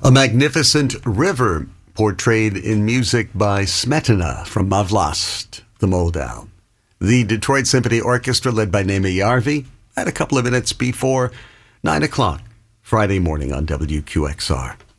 A magnificent river portrayed in music by Smetana from Mavlast, the Moldau. The Detroit Symphony Orchestra, led by Naima Yarvi, at a couple of minutes before 9 o'clock Friday morning on WQXR.